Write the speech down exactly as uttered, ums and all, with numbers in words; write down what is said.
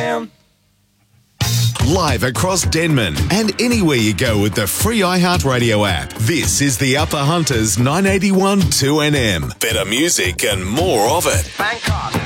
Live across Denman and anywhere you go with the free iHeartRadio app. This is the Upper Hunters nine eighty-one two N M. Better music and more of it. Bangkok.